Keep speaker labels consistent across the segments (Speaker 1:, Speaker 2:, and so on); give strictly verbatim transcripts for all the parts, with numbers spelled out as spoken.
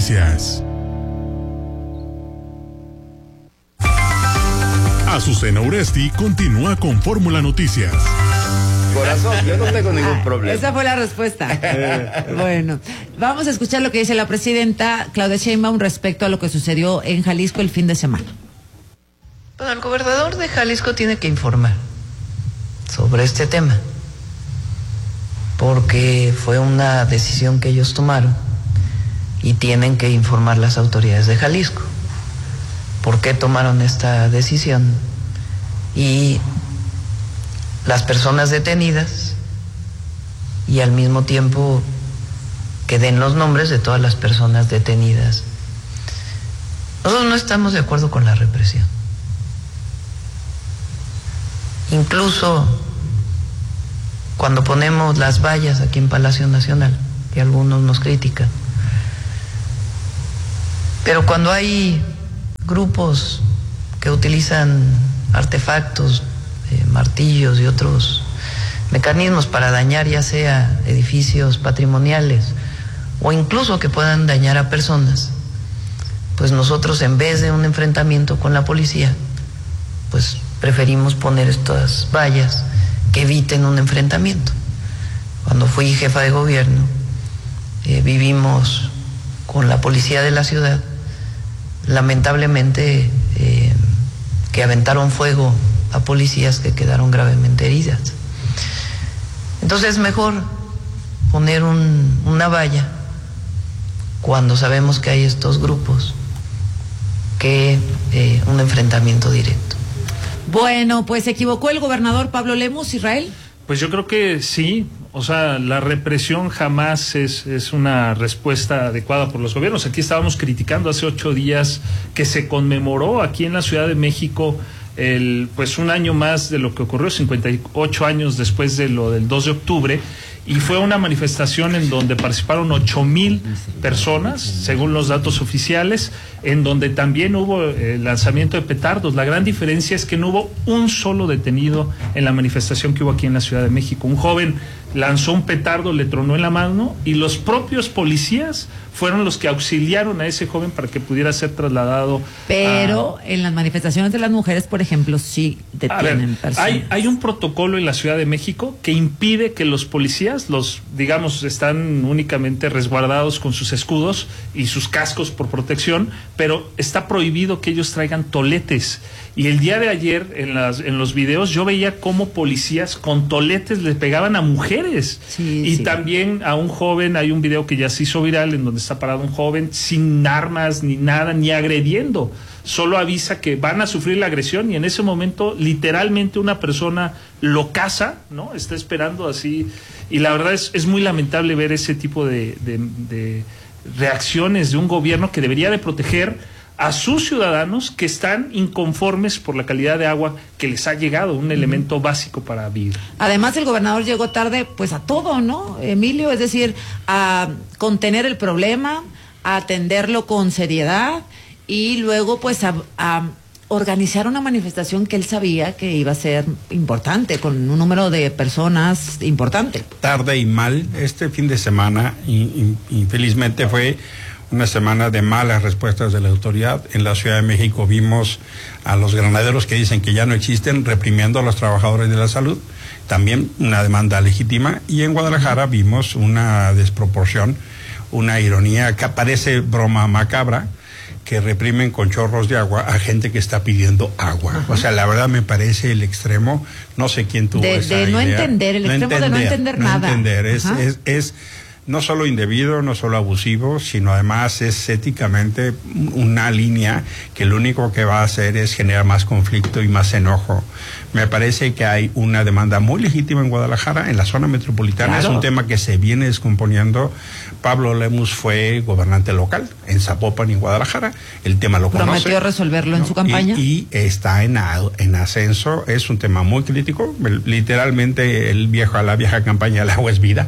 Speaker 1: Noticias. Azucena Uresti continúa con Fórmula Noticias.
Speaker 2: Corazón, yo no tengo ningún problema.
Speaker 3: Esa fue la respuesta. Bueno, vamos a escuchar lo que dice la presidenta Claudia Sheinbaum respecto a lo que sucedió en Jalisco el fin de semana.
Speaker 4: Bueno, el gobernador de Jalisco tiene que informar sobre este tema, porque fue una decisión que ellos tomaron y tienen que informar las autoridades de Jalisco por qué tomaron esta decisión y las personas detenidas, y al mismo tiempo que den los nombres de todas las personas detenidas. Nosotros no estamos de acuerdo con la represión. Incluso cuando ponemos las vallas aquí en Palacio Nacional, que algunos nos critican. Pero cuando hay grupos que utilizan artefactos, eh, martillos y otros mecanismos para dañar ya sea edificios patrimoniales o incluso que puedan dañar a personas, pues nosotros, en vez de un enfrentamiento con la policía, pues preferimos poner estas vallas que eviten un enfrentamiento. Cuando fui jefa de gobierno, eh, vivimos con la policía de la ciudad, lamentablemente, eh, que aventaron fuego a policías que quedaron gravemente heridas. Entonces es mejor poner un, una valla cuando sabemos que hay estos grupos que eh, un enfrentamiento directo.
Speaker 3: Bueno, pues se equivocó el gobernador Pablo Lemus, Israel.
Speaker 5: Pues yo creo que sí, o sea, la represión jamás es, es una respuesta adecuada por los gobiernos. Aquí estábamos criticando hace ocho días que se conmemoró aquí en la Ciudad de México el, pues un año más de lo que ocurrió, cincuenta y ocho años después de lo del dos de octubre, y fue una manifestación en donde participaron ocho mil personas, según los datos oficiales, en donde también hubo el lanzamiento de petardos. La gran diferencia es que no hubo un solo detenido en la manifestación que hubo aquí en la Ciudad de México. Un joven lanzó un petardo, le tronó en la mano, y los propios policías fueron los que auxiliaron a ese joven para que pudiera ser trasladado.
Speaker 3: Pero
Speaker 5: a...
Speaker 3: en las manifestaciones de las mujeres, por ejemplo, sí detienen personas.
Speaker 5: Hay, hay un protocolo en la Ciudad de México que impide que los policías, los, digamos, están únicamente resguardados con sus escudos y sus cascos por protección, pero está prohibido que ellos traigan toletes. Y el día de ayer, en las en los videos, yo veía cómo policías con toletes le pegaban a mujeres.
Speaker 3: Sí,
Speaker 5: y
Speaker 3: sí.
Speaker 5: También a un joven, hay un video que ya se hizo viral en donde está parado un joven sin armas ni nada, ni agrediendo. Solo avisa que van a sufrir la agresión, y en ese momento literalmente una persona lo caza, ¿no? Está esperando así. Y la verdad es, es muy lamentable ver ese tipo de, de, de reacciones de un gobierno que debería de proteger a sus ciudadanos que están inconformes por la calidad de agua que les ha llegado, un elemento básico para vivir.
Speaker 3: Además, el gobernador llegó tarde, pues a todo, ¿no, Emilio? Es decir, a contener el problema, a atenderlo con seriedad y luego, pues, a, a organizar una manifestación que él sabía que iba a ser importante, con un número de personas importante.
Speaker 6: Tarde y mal. Este fin de semana, in, in, infelizmente, fue una semana de malas respuestas de la autoridad. En la Ciudad de México vimos a los granaderos que dicen que ya no existen, reprimiendo a los trabajadores de la salud, también una demanda legítima, y en Guadalajara vimos una desproporción, una ironía que parece broma macabra, que reprimen con chorros de agua a gente que está pidiendo agua. Ajá. O sea, la verdad me parece el extremo, no sé quién tuvo
Speaker 3: de,
Speaker 6: esa
Speaker 3: de
Speaker 6: idea.
Speaker 3: no entender, el
Speaker 6: no
Speaker 3: extremo
Speaker 6: entender,
Speaker 3: de no entender
Speaker 6: no
Speaker 3: nada.
Speaker 6: Entender. Es, es, es no solo indebido, no solo abusivo, sino además es éticamente una línea que lo único que va a hacer es generar más conflicto y más enojo. Me parece que hay una demanda muy legítima en Guadalajara, en la zona metropolitana. Claro. Es un tema que se viene descomponiendo. Pablo Lemus fue gobernante local en Zapopan y en Guadalajara. El tema lo conoce.
Speaker 3: Prometió resolverlo, ¿no?, en su campaña.
Speaker 6: Y, y está en, en ascenso. Es un tema muy crítico. Literalmente el viejo, la vieja campaña, el agua es vida.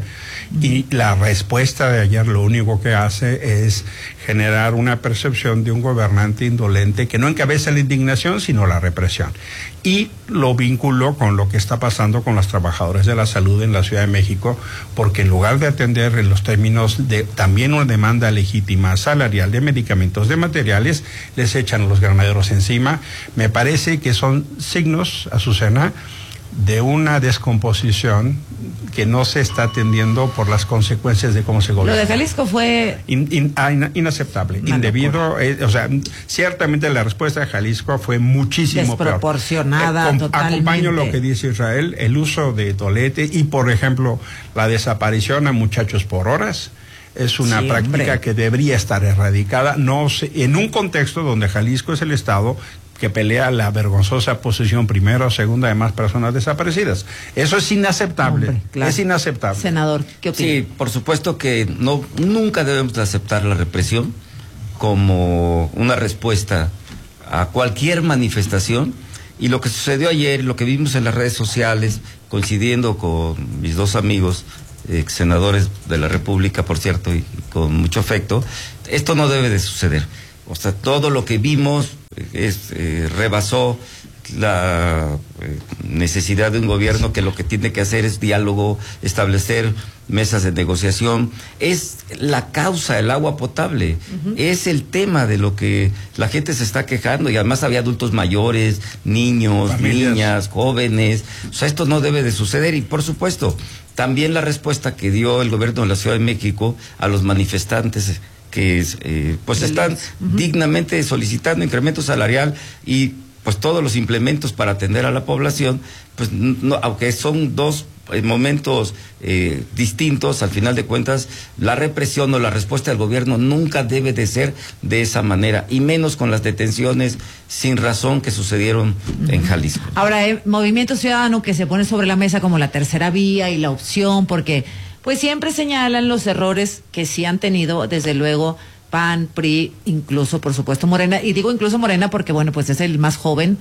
Speaker 6: Y la respuesta de ayer lo único que hace es generar una percepción de un gobernante indolente que no encabeza la indignación, sino la represión. Y lo lo vinculo con lo que está pasando con los trabajadores de la salud en la Ciudad de México, porque en lugar de atender en los términos de también una demanda legítima salarial de medicamentos, de materiales, les echan a los granaderos encima. Me parece que son signos, Azucena, de una descomposición que no se está atendiendo por las consecuencias de cómo se gobierna.
Speaker 3: Lo de Jalisco fue
Speaker 6: In, in, ah, in, inaceptable,
Speaker 3: Una
Speaker 6: indebido, eh, o sea, ciertamente la respuesta de Jalisco fue muchísimo
Speaker 3: desproporcionada,
Speaker 6: peor. Eh,
Speaker 3: totalmente.
Speaker 6: Acompaño lo que dice Israel, el uso de tolete y, por ejemplo, la desaparición a muchachos por horas. Es una
Speaker 3: sí,
Speaker 6: práctica
Speaker 3: hombre.
Speaker 6: que debería estar erradicada, no se, en un contexto donde Jalisco es el estado que pelea la vergonzosa posición primera o segunda de más personas desaparecidas. Eso es inaceptable,
Speaker 3: Hombre, claro.
Speaker 6: es inaceptable.
Speaker 3: Senador, ¿qué opina?
Speaker 2: Sí, por supuesto que no, nunca debemos de aceptar la represión como una respuesta a cualquier manifestación, y lo que sucedió ayer, lo que vimos en las redes sociales, coincidiendo con mis dos amigos, ex senadores de la República, por cierto, y, y con mucho afecto, esto no debe de suceder. O sea, todo lo que vimos es, eh, rebasó la eh, necesidad de un gobierno que lo que tiene que hacer es diálogo, establecer mesas de negociación. Es la causa, el agua potable. Uh-huh. Es el tema de lo que la gente se está quejando, y además había adultos mayores, niños, familias, niñas, jóvenes. O sea, esto no debe de suceder. Y por supuesto, también la respuesta que dio el gobierno de la Ciudad de México a los manifestantes que eh, pues están uh-huh. dignamente solicitando incremento salarial y pues todos los implementos para atender a la población, pues no, aunque son dos eh, momentos eh, distintos, al final de cuentas la represión o la respuesta del gobierno nunca debe de ser de esa manera, y menos con las detenciones sin razón que sucedieron uh-huh. en Jalisco.
Speaker 3: Ahora, eh, Movimiento Ciudadano, que se pone sobre la mesa como la tercera vía y la opción, porque pues siempre señalan los errores que sí han tenido, desde luego, P A N, P R I, incluso, por supuesto, Morena. Y digo incluso Morena porque, bueno, pues es el más joven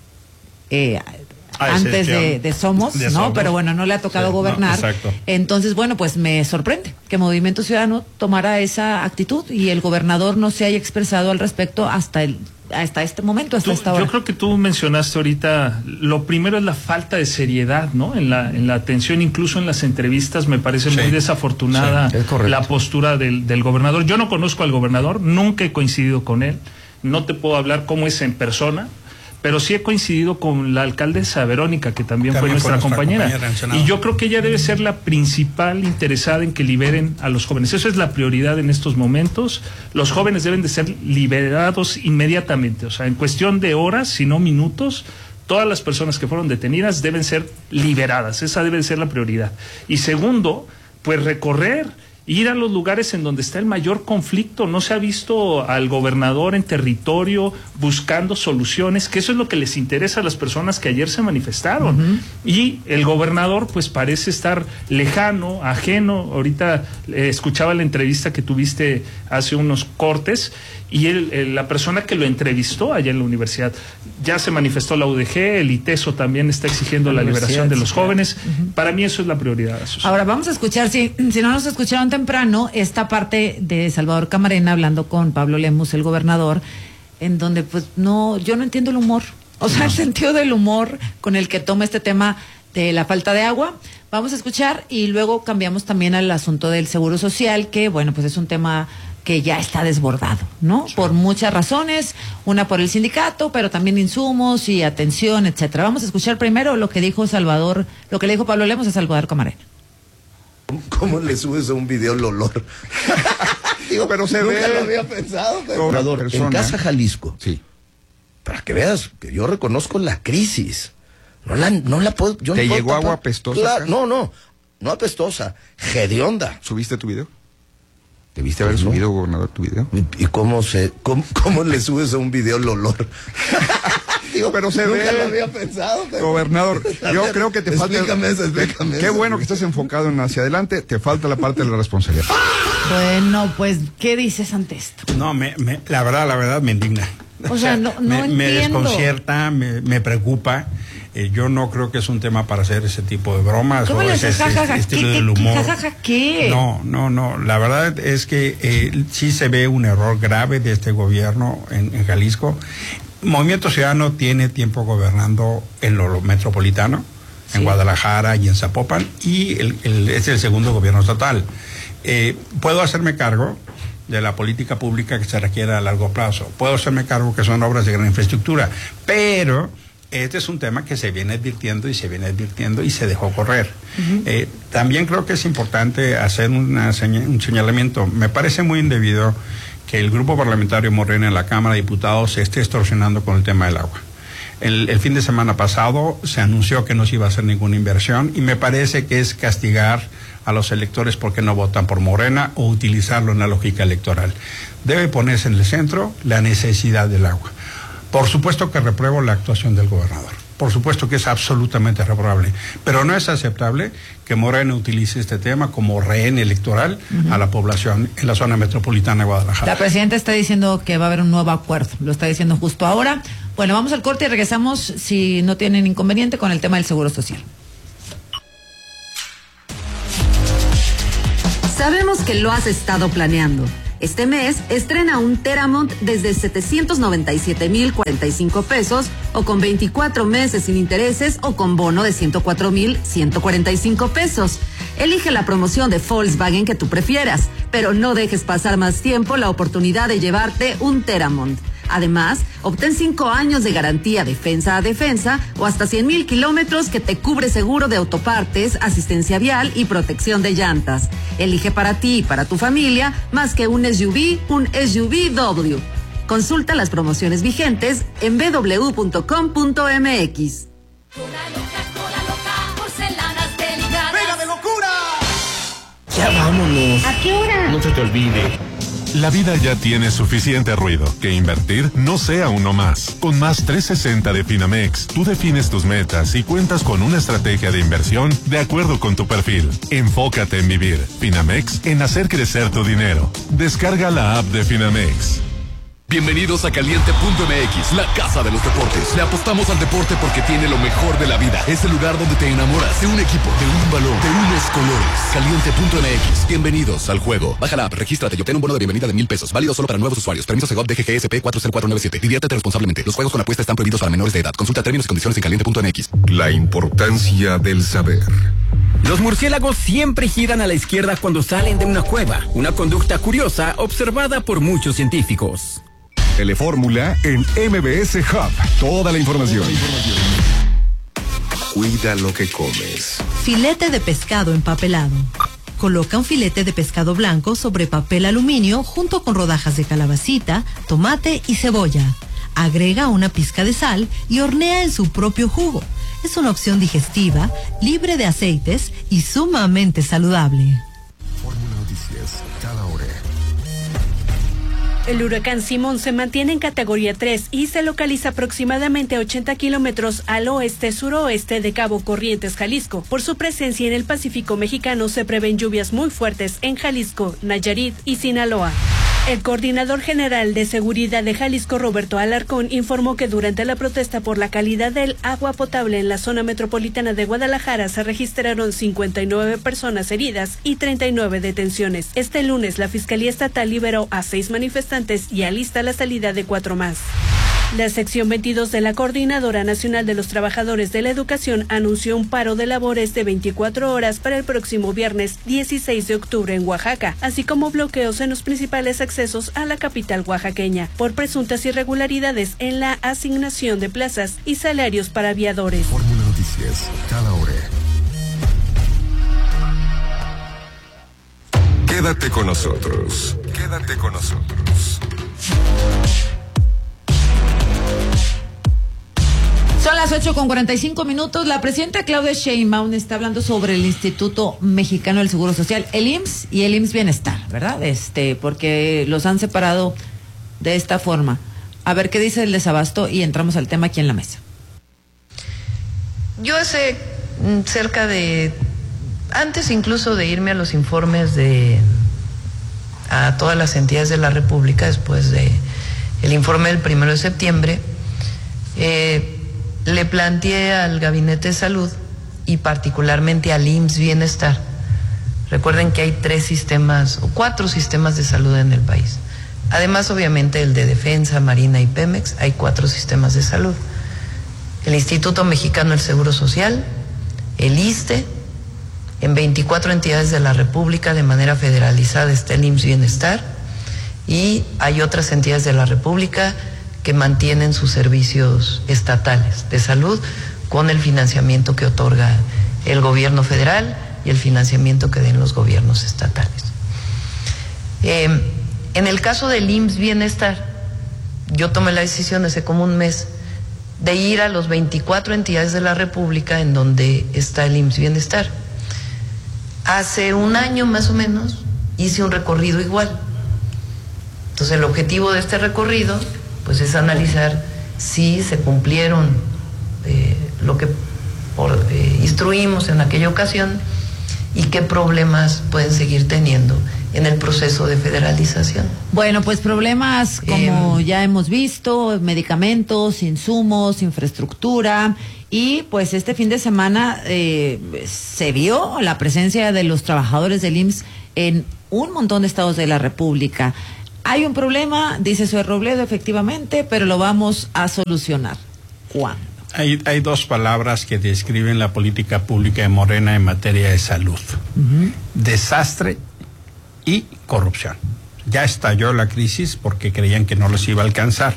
Speaker 3: eh, ah, antes de, de Somos, de ¿no? Somos. Pero bueno, no le ha tocado sí, gobernar. No, entonces, bueno, pues me sorprende que Movimiento Ciudadano tomara esa actitud y el gobernador no se haya expresado al respecto hasta el hasta este momento, hasta
Speaker 5: tú,
Speaker 3: esta hora.
Speaker 5: Yo creo que tú mencionaste ahorita, lo primero es la falta de seriedad, ¿no? En la en la atención, incluso en las entrevistas, me parece sí, muy desafortunada sí, la postura del, del gobernador. Yo no conozco al gobernador, nunca he coincidido con él, no te puedo hablar cómo es en persona, pero sí he coincidido con la alcaldesa Verónica, que también, también fue nuestra, nuestra compañera, compañera y yo creo que ella debe ser la principal interesada en que liberen a los jóvenes. Eso es la prioridad en estos momentos. Los jóvenes deben de ser liberados inmediatamente, o sea, en cuestión de horas, si no minutos. Todas las personas que fueron detenidas deben ser liberadas, esa debe ser la prioridad. Y segundo, pues recorrer, ir a los lugares en donde está el mayor conflicto. No se ha visto al gobernador en territorio buscando soluciones, que eso es lo que les interesa a las personas que ayer se manifestaron. Uh-huh. Y el gobernador pues parece estar lejano, ajeno. Ahorita eh, escuchaba la entrevista que tuviste hace unos cortes, y el, el, la persona que lo entrevistó allá en la universidad, ya se manifestó la U D G, el ITESO también está exigiendo la, la liberación de los jóvenes. Uh-huh. Para mí eso es la prioridad.
Speaker 3: Ahora vamos a escuchar, si, si no nos escucharon temprano, esta parte de Salvador Camarena hablando con Pablo Lemus, el gobernador, en donde pues no, yo no entiendo el humor, o sea, no. el sentido del humor con el que toma este tema de la falta de agua. Vamos a escuchar y luego cambiamos también al asunto del seguro social, que bueno, pues es un tema que ya está desbordado, ¿no? Sí. Por muchas razones, una por el sindicato, pero también insumos y atención, etcétera. Vamos a escuchar primero lo que dijo Salvador, lo que le dijo Pablo Lemus a Salvador Camarena.
Speaker 7: ¿Cómo le subes a un video el olor? Digo, pero se nunca ve. Lo había pensado. Pero... En Casa Jalisco. Sí. Para que veas que yo reconozco la crisis. No la, no la puedo. Yo
Speaker 8: ¿Te
Speaker 7: no
Speaker 8: llegó
Speaker 7: puedo
Speaker 8: agua apestosa?
Speaker 7: Claro, no, no. No apestosa. Hedionda.
Speaker 8: ¿Subiste tu video? ¿Debiste haber subido, no. gobernador, tu video?
Speaker 7: ¿Y cómo se, cómo, cómo le subes a un video el olor? Digo, pero se nunca ve. Lo había pensado. Pero...
Speaker 8: Gobernador, yo ver, creo que te falta.
Speaker 7: Explícame eso, explícame
Speaker 8: Qué
Speaker 7: eso.
Speaker 8: bueno que estás enfocado en hacia adelante, te falta la parte de la responsabilidad.
Speaker 3: Bueno, pues, ¿qué dices ante esto?
Speaker 6: No, me, me, la verdad, la verdad me indigna.
Speaker 3: O, o sea, sea, no, no
Speaker 6: me, me desconcierta, me, me preocupa. Eh, yo no creo que es un tema para hacer ese tipo de bromas
Speaker 3: o
Speaker 6: ese, ese, ese estilo
Speaker 3: ¿Qué,
Speaker 6: del humor.
Speaker 3: ¿Qué, jajaja, qué?
Speaker 6: No, no, no. La verdad es que eh, sí se ve un error grave de este gobierno en, en Jalisco. Movimiento Ciudadano tiene tiempo gobernando en lo metropolitano, sí. en Guadalajara y en Zapopan, y el, el, es el segundo gobierno estatal. Eh, puedo hacerme cargo de la política pública que se requiere a largo plazo. Puedo hacerme cargo que son obras de gran infraestructura, pero este es un tema que se viene advirtiendo y se viene advirtiendo y se dejó correr. Uh-huh. Eh, también creo que es importante hacer una señal, un señalamiento. Me parece muy indebido que el grupo parlamentario Morena en la Cámara de Diputados se esté extorsionando con el tema del agua. El, el fin de semana pasado se anunció que no se iba a hacer ninguna inversión y me parece que es castigar a los electores porque no votan por Morena o utilizarlo en la lógica electoral. Debe ponerse en el centro la necesidad del agua. Por supuesto que repruebo la actuación del gobernador. Por supuesto que es absolutamente reprobable. Pero no es aceptable que Morena utilice este tema como rehén electoral uh-huh. a la población en la zona metropolitana de Guadalajara.
Speaker 3: La presidenta está diciendo que va a haber un nuevo acuerdo. Lo está diciendo justo ahora. Bueno, vamos al corte y regresamos, si no tienen inconveniente, con el tema del Seguro Social.
Speaker 9: Sabemos que lo has estado planeando. Este mes estrena un Teramont desde setecientos noventa y siete mil cuarenta y cinco pesos o con veinticuatro meses sin intereses o con bono de ciento cuatro mil ciento cuarenta y cinco pesos. Elige la promoción de Volkswagen que tú prefieras, pero no dejes pasar más tiempo la oportunidad de llevarte un Teramont. Además, obtén cinco años de garantía defensa a defensa o hasta cien mil kilómetros que te cubre seguro de autopartes, asistencia vial y protección de llantas. Elige para ti y para tu familia más que un S U V, un S U V W. Consulta las promociones vigentes en b w punto com punto m x.
Speaker 10: ¡Pega de locura!
Speaker 11: Ya vámonos.
Speaker 10: ¿A qué hora?
Speaker 11: No se te olvide.
Speaker 1: La vida ya tiene suficiente ruido, que invertir no sea uno más. Con Más trescientos sesenta de Finamex, tú defines tus metas y cuentas con una estrategia de inversión de acuerdo con tu perfil. Enfócate en vivir. Finamex, en hacer crecer tu dinero. Descarga la app de Finamex.
Speaker 12: Bienvenidos a Caliente punto m x, la casa de los deportes. Le apostamos al deporte porque tiene lo mejor de la vida. Es el lugar donde te enamoras de un equipo, de un balón, de unos colores. Caliente punto m x. Bienvenidos al juego. Baja la app, regístrate y obtén un bono de bienvenida de mil pesos. Válido solo para nuevos usuarios. Permiso Segov D G G S P cuatro cero cuatro nueve siete. Diviértete responsablemente. Los juegos con apuesta están prohibidos para menores de edad. Consulta términos y condiciones en Caliente punto m x.
Speaker 13: La importancia del saber.
Speaker 14: Los murciélagos siempre giran a la izquierda cuando salen de una cueva. Una conducta curiosa observada por muchos científicos.
Speaker 13: Telefórmula en M B S Hub. Toda la información. Cuida lo que comes.
Speaker 15: Filete de pescado empapelado. Coloca un filete de pescado blanco sobre papel aluminio junto con rodajas de calabacita, tomate y cebolla. Agrega una pizca de sal y hornea en su propio jugo. Es una opción digestiva, libre de aceites y sumamente saludable.
Speaker 13: Fórmula Noticias, cada hora.
Speaker 16: El huracán Simón se mantiene en categoría tres y se localiza aproximadamente a ochenta kilómetros al oeste-suroeste de Cabo Corrientes, Jalisco. Por su presencia en el Pacífico mexicano se prevén lluvias muy fuertes en Jalisco, Nayarit y Sinaloa. El coordinador general de seguridad de Jalisco, Roberto Alarcón, informó que durante la protesta por la calidad del agua potable en la zona metropolitana de Guadalajara se registraron cincuenta y nueve personas heridas y treinta y nueve detenciones. Este lunes la Fiscalía Estatal liberó a seis manifestantes y alista la salida de cuatro más. La sección veintidós de la Coordinadora Nacional de los Trabajadores de la Educación anunció un paro de labores de veinticuatro horas para el próximo viernes dieciséis de octubre en Oaxaca, así como bloqueos en los principales accesos a la capital oaxaqueña por presuntas irregularidades en la asignación de plazas y salarios para aviadores.
Speaker 13: Fórmula Noticias, cada hora. Quédate con nosotros. Quédate con nosotros.
Speaker 3: Son las ocho con cuarenta y cinco minutos. La presidenta Claudia Sheinbaum está hablando sobre el Instituto Mexicano del Seguro Social, el I M S S y el I M S S Bienestar, ¿verdad? Este, porque los han separado de esta forma. A ver qué dice el desabasto y entramos al tema aquí en la mesa.
Speaker 4: Yo hace cerca de, antes incluso de irme a los informes de a todas las entidades de la República, después de el informe del primero de septiembre, eh, le planteé al Gabinete de Salud y particularmente al I M S S Bienestar. Recuerden que hay tres sistemas o cuatro sistemas de salud en el país. Además, obviamente, el de Defensa, Marina y Pemex, hay cuatro sistemas de salud. El Instituto Mexicano del Seguro Social, el ISSSTE, en veinticuatro entidades de la República de manera federalizada está el I M S S Bienestar, y hay otras entidades de la República que mantienen sus servicios estatales de salud con el financiamiento que otorga el gobierno federal y el financiamiento que den los gobiernos estatales. Eh, en el caso del I M S S Bienestar, yo tomé la decisión hace como un mes de ir a los veinticuatro entidades de la República en donde está el I M S S Bienestar. Hace un año más o menos hice un recorrido igual. Entonces el objetivo de este recorrido pues es analizar si se cumplieron eh, lo que por, eh, instruimos en aquella ocasión y qué problemas pueden seguir teniendo en el proceso de federalización.
Speaker 3: Bueno, pues problemas como eh, ya hemos visto, medicamentos, insumos, infraestructura, y pues este fin de semana eh, se vio la presencia de los trabajadores del I M S S en un montón de estados de la República. Hay un problema, dice Zoe Robledo, efectivamente, pero lo vamos a solucionar. ¿Cuándo?
Speaker 6: Hay, hay dos palabras que describen la política pública de Morena en materia de salud. Uh-huh. Desastre y corrupción. Ya estalló la crisis porque creían que no los iba a alcanzar.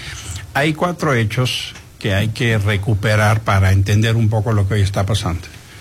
Speaker 6: Hay cuatro hechos que hay que recuperar para entender un poco lo que hoy está pasando.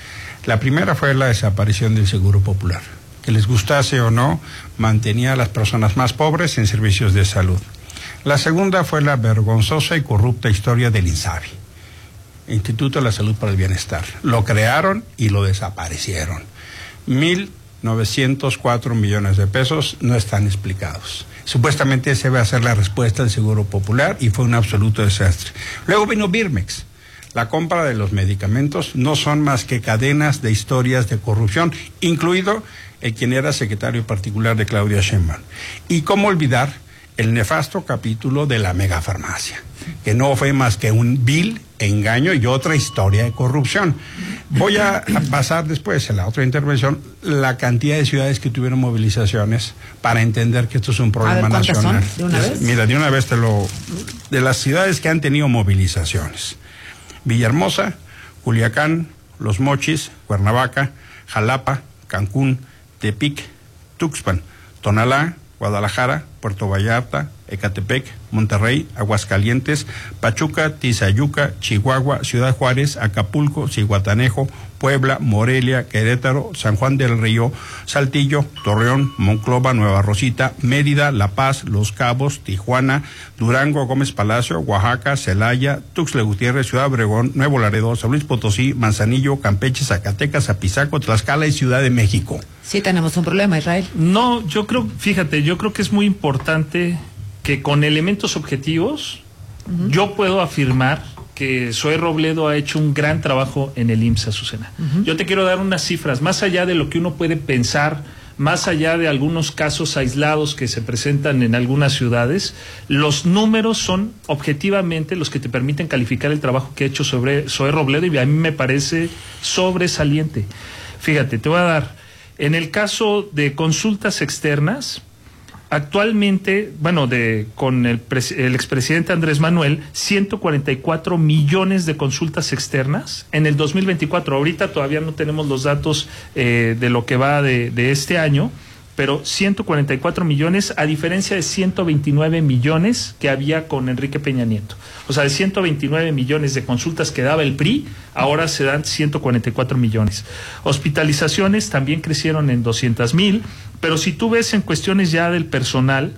Speaker 6: La primera fue la desaparición del Seguro Popular. Que les gustase o no, mantenía a las personas más pobres en servicios de salud. La segunda fue la vergonzosa y corrupta historia del INSABI, Instituto de la Salud para el Bienestar. Lo crearon y lo desaparecieron. Mil novecientos cuatro millones de pesos no están explicados. Supuestamente esa iba a ser la respuesta del Seguro Popular y fue un absoluto desastre. Luego vino Birmex. La compra de los medicamentos no son más que cadenas de historias de corrupción, incluido el quien era secretario particular de Claudia Sheinbaum. Y cómo olvidar el nefasto capítulo de la megafarmacia, que no fue más que un vil engaño y otra historia de corrupción. Voy a pasar después, en la otra intervención, la cantidad de ciudades que tuvieron movilizaciones para entender que esto es un problema
Speaker 3: a ver,
Speaker 6: nacional.
Speaker 3: Son? ¿De una vez?
Speaker 6: Mira, de una vez te lo... De las ciudades que han tenido movilizaciones: Villahermosa, Culiacán, Los Mochis, Cuernavaca, Jalapa, Cancún, Tepic, Tuxpan, Tonalá, Guadalajara, Puerto Vallarta, Ecatepec, Monterrey, Aguascalientes, Pachuca, Tizayuca, Chihuahua, Ciudad Juárez, Acapulco, Zihuatanejo, Puebla, Morelia, Querétaro, San Juan del Río, Saltillo, Torreón, Monclova, Nueva Rosita, Mérida, La Paz, Los Cabos, Tijuana, Durango, Gómez Palacio, Oaxaca, Celaya, Tuxtla Gutiérrez, Ciudad Obregón, Nuevo Laredo, San Luis Potosí, Manzanillo, Campeche, Zacatecas, Apizaco, Tlaxcala y Ciudad de México.
Speaker 3: Sí tenemos un problema, Israel.
Speaker 5: No, yo creo, fíjate, yo creo que es muy importante que con elementos objetivos uh-huh. yo puedo afirmar que Zoe Robledo ha hecho un gran trabajo en el I M S S, Azucena. Uh-huh. Yo te quiero dar unas cifras, más allá de lo que uno puede pensar, más allá de algunos casos aislados que se presentan en algunas ciudades, los números son objetivamente los que te permiten calificar el trabajo que ha hecho sobre Zoe Robledo, y a mí me parece sobresaliente. Fíjate, te voy a dar, en el caso de consultas externas, actualmente, bueno, de con el, el expresidente Andrés Manuel, ciento cuarenta y cuatro millones de consultas externas en el dos mil veinticuatro. Ahorita todavía no tenemos los datos eh, de lo que va de, de este año, pero ciento cuarenta y cuatro millones, a diferencia de ciento veintinueve millones que había con Enrique Peña Nieto. O sea, de ciento veintinueve millones de consultas que daba el P R I, ahora se dan ciento cuarenta y cuatro millones. Hospitalizaciones también crecieron en doscientos mil, pero si tú ves en cuestiones ya del personal,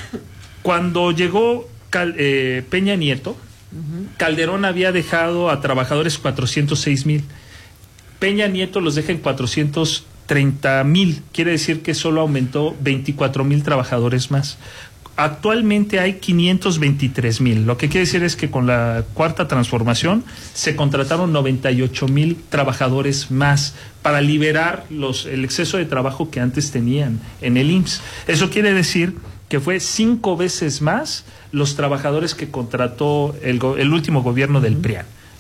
Speaker 5: cuando llegó Cal, eh, Peña Nieto, uh-huh. Calderón había dejado a trabajadores cuatrocientos seis mil. Peña Nieto los deja en cuatrocientos treinta mil, quiere decir que solo aumentó veinticuatro mil trabajadores más. Actualmente hay quinientos veintitrés mil, lo que quiere decir es que con la cuarta transformación se contrataron noventa y ocho mil trabajadores más para liberar los, el exceso de trabajo que antes tenían en el I M S S. Eso quiere decir que fue cinco veces más los trabajadores que contrató el, el último gobierno del P R I A N.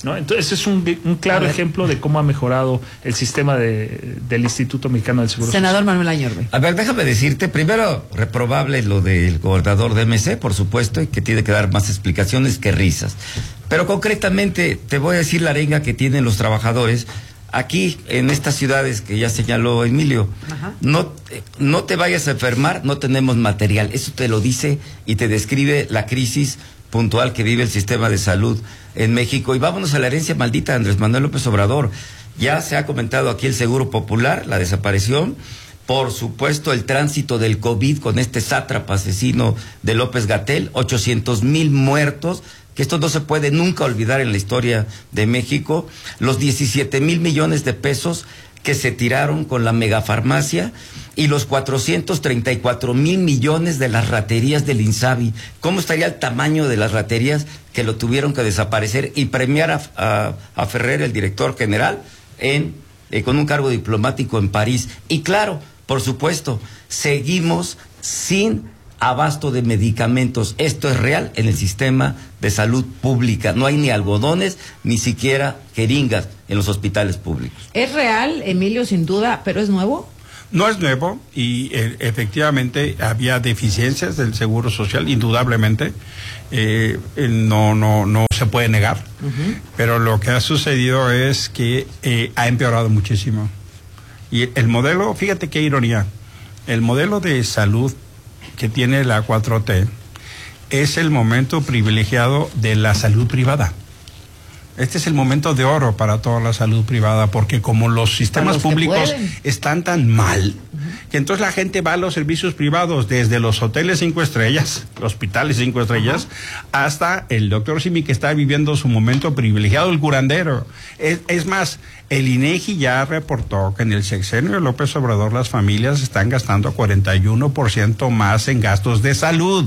Speaker 5: ¿no? Entonces es un, un claro ejemplo de cómo ha mejorado el sistema de, del Instituto Mexicano del Seguro
Speaker 3: Senador
Speaker 5: Social.
Speaker 3: Manuel Añorbe.
Speaker 2: A ver, déjame decirte, primero, reprobable lo del gobernador de M C, por supuesto, y que tiene que dar más explicaciones que risas. Pero concretamente, te voy a decir la arenga que tienen los trabajadores aquí, en estas ciudades que ya señaló Emilio. Ajá. No, no te vayas a enfermar, no tenemos material. Eso te lo dice y te describe la crisis puntual que vive el sistema de salud en México. Y vámonos a la herencia maldita de Andrés Manuel López Obrador. Ya se ha comentado aquí el Seguro Popular, la desaparición, por supuesto el tránsito del COVID con este sátrapa asesino de López-Gatell, ochocientos mil muertos, que esto no se puede nunca olvidar en la historia de México, los diecisiete mil millones de pesos que se tiraron con la megafarmacia y los cuatrocientos treinta y cuatro mil millones de las raterías del INSABI. ¿Cómo estaría el tamaño de las raterías que lo tuvieron que desaparecer y premiar a, a, a Ferrer, el director general, en, eh, con un cargo diplomático en París? Y claro, por supuesto, seguimos sin abasto de medicamentos. Esto es real en el sistema de salud pública. No hay ni algodones, ni siquiera jeringas en los hospitales públicos.
Speaker 3: ¿Es real, Emilio, sin duda, pero es nuevo?
Speaker 6: No es nuevo y eh, efectivamente había deficiencias del Seguro Social, indudablemente. Eh, no, no, no se puede negar. Uh-huh. Pero lo que ha sucedido es que eh, ha empeorado muchísimo. Y el modelo, fíjate qué ironía, el modelo de salud que tiene la cuatro T es el momento privilegiado de la salud privada. Este es el momento de oro para toda la salud privada, porque como los sistemas los públicos están tan mal, uh-huh, que entonces la gente va a los servicios privados, desde los hoteles cinco estrellas, hospitales cinco estrellas, uh-huh, hasta el doctor Simi, que está viviendo su momento privilegiado, el curandero. Es, es más, el INEGI ya reportó que en el sexenio de López Obrador las familias están gastando cuarenta y uno por ciento más en gastos de salud.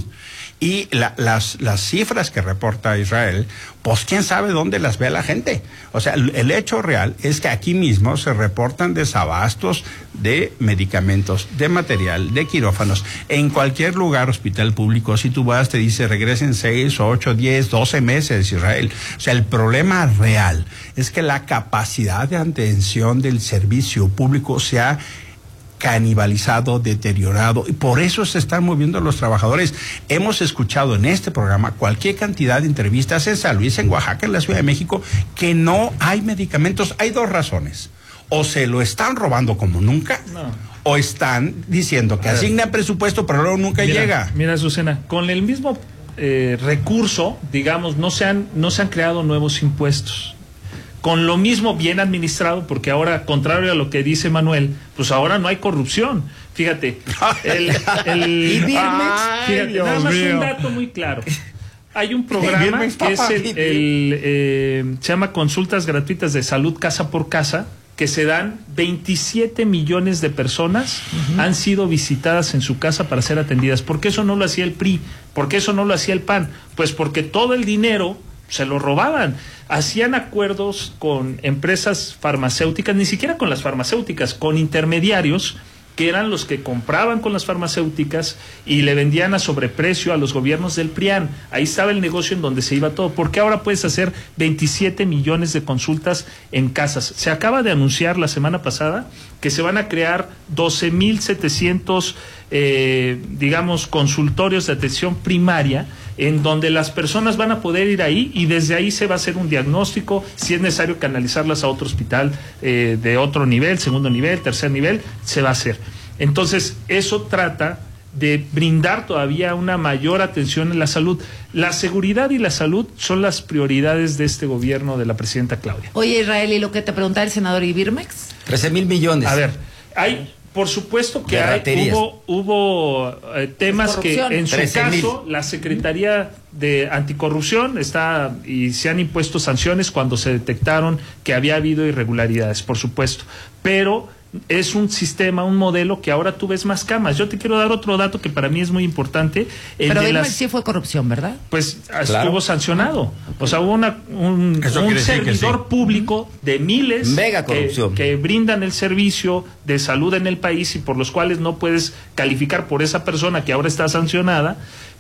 Speaker 6: Y la, las, las cifras que reporta Israel, pues quién sabe dónde las ve la gente. O sea, el, el hecho real es que aquí mismo se reportan desabastos de medicamentos, de material, de quirófanos. En cualquier lugar, hospital público, si tú vas, te dice regresen seis, ocho, diez, doce meses, Israel. O sea, el problema real es que la capacidad de atención del servicio público se ha canibalizado, deteriorado, y por eso se están moviendo los trabajadores. Hemos escuchado en este programa cualquier cantidad de entrevistas en San Luis, en Oaxaca, en la Ciudad de México, que no hay medicamentos. Hay dos razones: o se lo están robando como nunca, no, o están diciendo que asignan presupuesto pero luego nunca
Speaker 5: mira,
Speaker 6: llega.
Speaker 5: Mira, Azucena, con el mismo eh, recurso, digamos, no se han, no se han creado nuevos impuestos. Con lo mismo bien administrado, porque ahora, contrario a lo que dice Manuel, pues ahora no hay corrupción. Fíjate, el, el
Speaker 2: ¿Y Birmex?
Speaker 5: Fíjate,
Speaker 2: Dios
Speaker 5: nada más
Speaker 2: mío.
Speaker 5: un dato muy claro. Hay un programa que es el, el eh, se llama Consultas Gratuitas de Salud Casa por Casa, que se dan veintisiete millones de personas, uh-huh, han sido visitadas en su casa para ser atendidas. ¿Por qué eso no lo hacía el P R I? ¿Por qué eso no lo hacía el P A N? Pues porque todo el dinero se lo robaban. Hacían acuerdos con empresas farmacéuticas, ni siquiera con las farmacéuticas, con intermediarios que eran los que compraban con las farmacéuticas y le vendían a sobreprecio a los gobiernos del P R I A N. Ahí estaba el negocio en donde se iba todo. ¿Por qué ahora puedes hacer veintisiete millones de consultas en casas? Se acaba de anunciar la semana pasada que se van a crear doce mil setecientos, eh, digamos, consultorios de atención primaria, en donde las personas van a poder ir ahí y desde ahí se va a hacer un diagnóstico, si es necesario canalizarlas a otro hospital eh, de otro nivel, segundo nivel, tercer nivel, se va a hacer. Entonces, eso trata de brindar todavía una mayor atención en la salud. La seguridad y la salud son las prioridades de este gobierno de la presidenta Claudia.
Speaker 3: Oye, Israel, ¿y lo que te preguntaba el senador Ibirmex?
Speaker 2: trece mil millones.
Speaker 5: A ver, hay... Por supuesto que hay, hubo, hubo eh, temas que en su caso la Secretaría de Anticorrupción está y se han impuesto sanciones cuando se detectaron que había habido irregularidades, por supuesto, pero es un sistema, un modelo que ahora tú ves más camas. Yo te quiero dar otro dato que para mí es muy importante. El
Speaker 3: pero
Speaker 5: de
Speaker 3: las...
Speaker 5: las...
Speaker 3: sí fue corrupción, ¿verdad?
Speaker 5: Pues
Speaker 2: claro,
Speaker 5: estuvo sancionado. O sea, hubo una, un, un servidor sí. público de miles
Speaker 2: Mega corrupción.
Speaker 5: Que, que brindan el servicio de salud en el país y por los cuales no puedes calificar por esa persona que ahora está sancionada,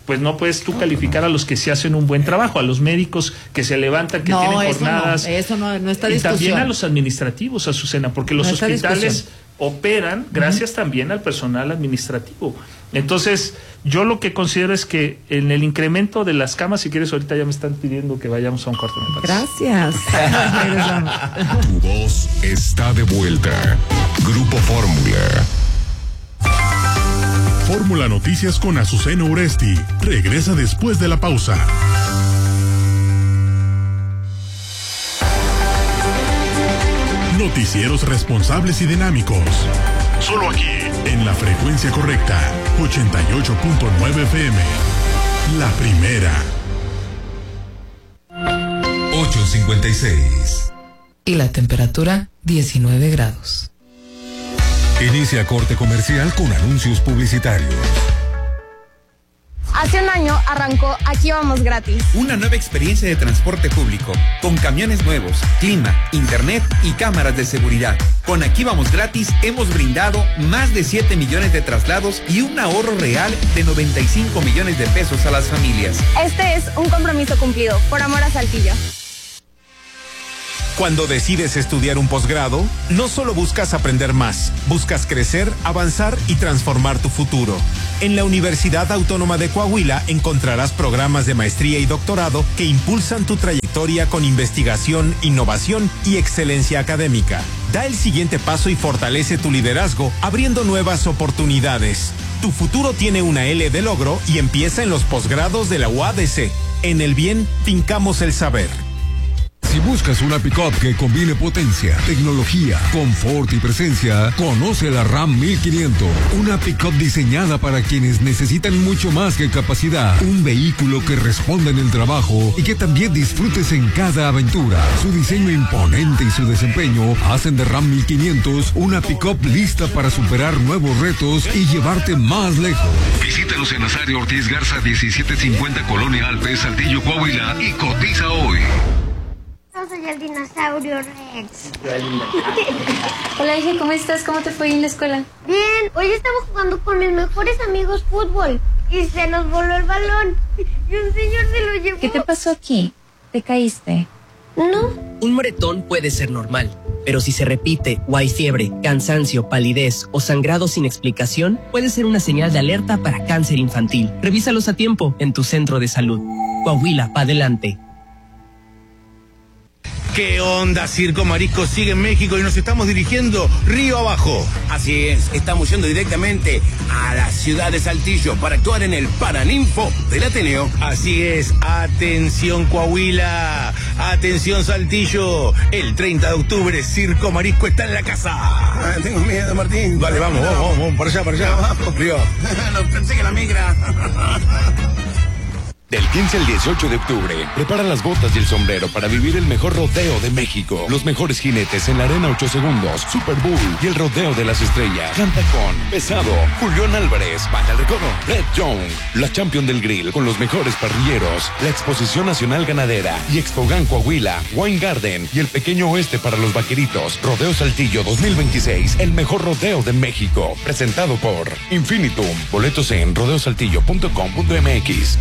Speaker 5: pues no puedes tú calificar a los que sí hacen un buen trabajo, a los médicos que se levantan, que
Speaker 3: no,
Speaker 5: tienen
Speaker 3: eso
Speaker 5: jornadas.
Speaker 3: No, eso no, no está
Speaker 5: y
Speaker 3: discusión.
Speaker 5: también a los administrativos, Azucena, porque los
Speaker 3: no
Speaker 5: hospitales
Speaker 3: discusión.
Speaker 5: operan gracias uh-huh. también al personal administrativo. Entonces, yo lo que considero es que en el incremento de las camas, si quieres, ahorita ya me están pidiendo que vayamos a un cuarto de
Speaker 3: Gracias.
Speaker 13: Tu voz está de vuelta. Grupo Fórmula. Fórmula Noticias con Azucena Uresti. Regresa después de la pausa. Noticieros responsables y dinámicos. Solo aquí, en la frecuencia correcta, ochenta y ocho punto nueve F M. La primera.
Speaker 17: ocho cincuenta y seis.
Speaker 18: Y la temperatura, diecinueve grados.
Speaker 13: Inicia corte comercial con anuncios publicitarios.
Speaker 19: Hace un año arrancó Aquí Vamos Gratis.
Speaker 20: Una nueva experiencia de transporte público, con camiones nuevos, clima, internet y cámaras de seguridad. Con Aquí Vamos Gratis hemos brindado más de siete millones de traslados y un ahorro real de noventa y cinco millones de pesos a las familias.
Speaker 19: Este es un compromiso cumplido, por amor a Saltillo.
Speaker 21: Cuando decides estudiar un posgrado, no solo buscas aprender más, buscas crecer, avanzar y transformar tu futuro. En la Universidad Autónoma de Coahuila encontrarás programas de maestría y doctorado que impulsan tu trayectoria con investigación, innovación y excelencia académica. Da el siguiente paso y fortalece tu liderazgo, abriendo nuevas oportunidades. Tu futuro tiene una L de logro y empieza en los posgrados de la U A D C. En el bien, fincamos el saber.
Speaker 13: Si buscas una pick-up que combine potencia, tecnología, confort y presencia, conoce la Ram mil quinientos. Una pick-up diseñada para quienes necesitan mucho más que capacidad. Un vehículo que responda en el trabajo y que también disfrutes en cada aventura. Su diseño imponente y su desempeño hacen de Ram mil quinientos una pick-up lista para superar nuevos retos y llevarte más lejos.
Speaker 22: Visítanos en Nazario Ortiz Garza diecisiete cincuenta Colonia Alpes, Saltillo, Coahuila y cotiza hoy.
Speaker 23: Yo soy el dinosaurio Rex.
Speaker 24: Hola, hija, ¿cómo estás? ¿Cómo te fue en la escuela?
Speaker 23: Bien, hoy estaba jugando con mis mejores amigos fútbol y se nos voló el balón y un señor se lo llevó.
Speaker 24: ¿Qué te pasó aquí? ¿Te caíste?
Speaker 23: No.
Speaker 25: Un moretón puede ser normal, pero si se repite o hay fiebre, cansancio, palidez o sangrado sin explicación, puede ser una señal de alerta para cáncer infantil. Revísalos a tiempo en tu centro de salud. Coahuila, pa' adelante.
Speaker 26: ¿Qué onda? Circo Marisco sigue en México y nos estamos dirigiendo río abajo.
Speaker 11: Así es, estamos yendo directamente a la ciudad de Saltillo para actuar en el Paraninfo del Ateneo.
Speaker 26: Así es, atención Coahuila, atención Saltillo, el treinta de octubre Circo Marisco está en la casa.
Speaker 11: Ah, tengo miedo, Martín.
Speaker 26: Vale, vamos, vamos, vamos, vamos, para allá, para allá.
Speaker 11: Vamos.
Speaker 26: Río.
Speaker 11: No, pensé que la migra.
Speaker 12: Del quince al dieciocho de octubre, prepara las botas y el sombrero para vivir el mejor rodeo de México. Los mejores jinetes en la arena ocho segundos, Super Bowl y el rodeo de las estrellas. Canta con Pesado, Julián Álvarez, Banda El Recodo, Red Young, la Champion del Grill con los mejores parrilleros, la Exposición Nacional Ganadera y Expogan Coahuila, Wine Garden y el Pequeño Oeste para los vaqueritos. Rodeo Saltillo dos mil veintiséis, el mejor rodeo de México. Presentado por Infinitum. Boletos en rodeosaltillo punto com punto m x.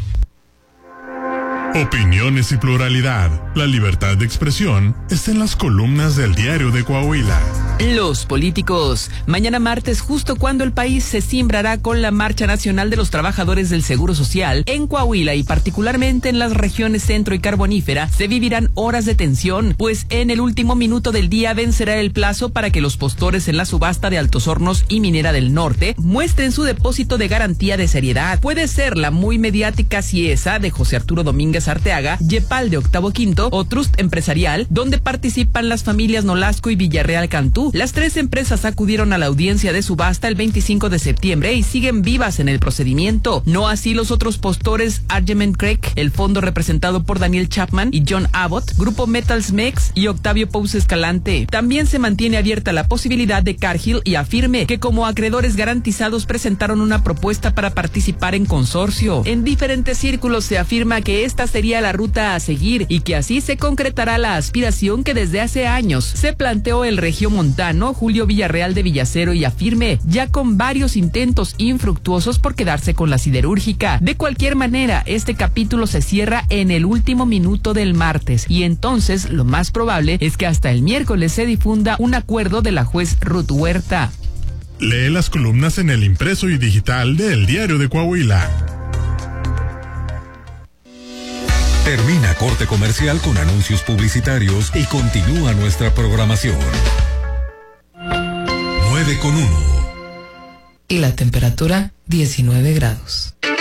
Speaker 13: Opiniones y pluralidad. La libertad de expresión está en las columnas del Diario de Coahuila.
Speaker 27: Los políticos. Mañana martes, justo cuando el país se cimbrará con la Marcha Nacional de los Trabajadores del Seguro Social, en Coahuila y particularmente en las regiones centro y carbonífera, se vivirán horas de tensión, pues en el último minuto del día vencerá el plazo para que los postores en la subasta de Altos Hornos y Minera del Norte muestren su depósito de garantía de seriedad. Puede ser la muy mediática Ciesa de José Arturo Domínguez Arteaga, Yepal de Octavo Quinto o Trust Empresarial, donde participan las familias Nolasco y Villarreal Cantú. Las tres empresas acudieron a la audiencia de subasta el veinticinco de septiembre y siguen vivas en el procedimiento. No así los otros postores Argement Craig, el fondo representado por Daniel Chapman y John Abbott, Grupo Metals Mex y Octavio Pouce Escalante. También se mantiene abierta la posibilidad de Cargill y Afirme, que como acreedores garantizados presentaron una propuesta para participar en consorcio. En diferentes círculos se afirma que esta sería la ruta a seguir y que así se concretará la aspiración que desde hace años se planteó el regiomontano Montano, Julio Villarreal de Villacero y Afirme, ya con varios intentos infructuosos por quedarse con la siderúrgica. De cualquier manera, este capítulo se cierra en el último minuto del martes y entonces lo más probable es que hasta el miércoles se difunda un acuerdo de la juez Ruth Huerta.
Speaker 1: Lee las columnas en el impreso y digital de El Diario de Coahuila.
Speaker 13: Termina corte comercial con anuncios publicitarios y continúa nuestra programación. nueve con uno.
Speaker 18: Y la temperatura diecinueve grados.